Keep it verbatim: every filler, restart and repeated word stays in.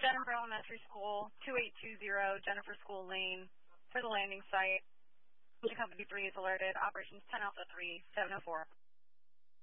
Jennifer Elementary School, two eight two zero Jennifer School Lane for the landing site. Company three is alerted. Operations ten Alpha three, seven oh four.